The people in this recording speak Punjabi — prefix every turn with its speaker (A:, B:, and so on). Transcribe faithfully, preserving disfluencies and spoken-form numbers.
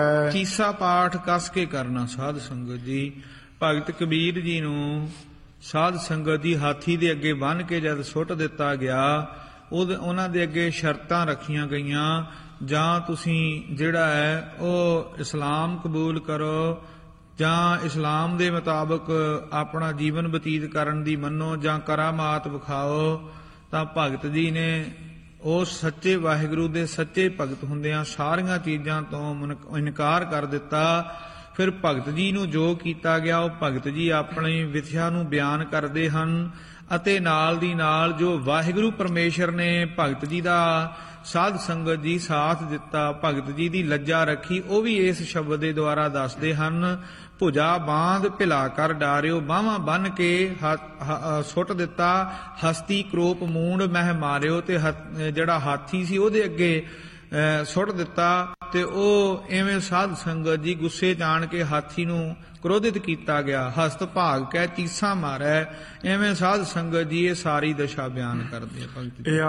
A: ਚੀਸਾ ਪਾਠ ਕਸ ਕੇ ਕਰਨਾ ਸਾਧ ਸੰਗਤ ਜੀ। ਭਗਤ ਕਬੀਰ ਜੀ ਨੂੰ ਸਾਧ ਸੰਗਤ ਦੀ ਹਾਥੀ ਦੇ ਅੱਗੇ ਬੰਨ੍ਹ ਕੇ ਜਦ ਸੁੱਟ ਦਿੱਤਾ ਗਿਆ, ਉਹਦੇ ਉਹਨਾਂ ਦੇ ਅੱਗੇ ਸ਼ਰਤਾਂ ਰੱਖੀਆਂ ਗਈਆਂ, ਜਾਂ ਤੁਸੀਂ ਜਿਹੜਾ ਹੈ ਉਹ ਇਸਲਾਮ ਕਬੂਲ ਕਰੋ, ਜਾਂ ਇਸਲਾਮ ਦੇ ਮੁਤਾਬਕ ਆਪਣਾ ਜੀਵਨ ਬਤੀਤ ਕਰਨ ਦੀ ਮੰਨੋ, ਜਾਂ ਕਰਾਮਾਤ ਵਿਖਾਓ। ਤਾਂ ਭਗਤ ਜੀ ਨੇ ਉਸ ਸੱਚੇ ਵਾਹਿਗੁਰੂ ਦੇ ਸੱਚੇ ਭਗਤ ਹੁੰਦਿਆਂ ਸਾਰੀਆਂ ਚੀਜ਼ਾਂ ਤੋਂ ਇਨਕਾਰ ਕਰ ਦਿੱਤਾ। ਫਿਰ ਭਗਤ ਜੀ ਨੂੰ ਜੋ ਕੀਤਾ ਗਿਆ ਉਹ ਭਗਤ ਜੀ ਆਪਣੀ ਵਿਥਿਆ ਨੂੰ ਬਿਆਨ ਕਰਦੇ ਹਨ, ਅਤੇ ਨਾਲ ਦੀ ਨਾਲ ਜੋ ਵਾਹਿਗੁਰੂ ਪਰਮੇਸ਼ਰ ਨੇ ਭਗਤ ਜੀ ਦਾ ਸਾਧ ਸੰਗਤ ਜੀ ਸਾਥ ਦਿੱਤਾ, ਭਗਤ ਜੀ ਦੀ ਲੱਜਾ ਰੱਖੀ, ਉਹ ਵੀ ਇਸ ਸ਼ਬਦ ਦੇ ਦੁਆਰਾ ਦੱਸਦੇ ਹਨ। ਭੁਜਾ ਬਾਂਧ ਭਿਲਾ ਕਰ ਡਾਰਿਓ, ਬਾਹਾਂ ਬੰਨ ਕੇ ਸੁੱਟ ਦਿੱਤਾ, ਹਸਤੀ ਕਰੋਪ ਮੂੰਡ ਮਹਿ ਮਾਰਿਓ, ਤੇ ਜਿਹੜਾ ਹਾਥੀ ਸੀ ਉਹਦੇ ਅੱਗੇ ਸੁੱਟ ਦਿੱਤਾ। ਤੇ ਉਹ ਐਵੇਂ ਸਾਧ ਸੰਗਤ ਜੀ ਗੁੱਸੇ ਜਾਣ ਕੇ ਹਾਥੀ ਨੂੰ ਕ੍ਰੋਧਿਤ ਕੀਤਾ ਗਿਆ। ਹਸਤ ਭਾਗ ਕਹਿ ਚੀਸਾ ਮਾਰੈ, ਐਵੇਂ ਸਾਧ ਸੰਗਤ ਜੀ ਇਹ ਸਾਰੀ ਦਸ਼ਾ ਬਿਆਨ ਕਰਦੇ ਭਗਤ ਜੀ।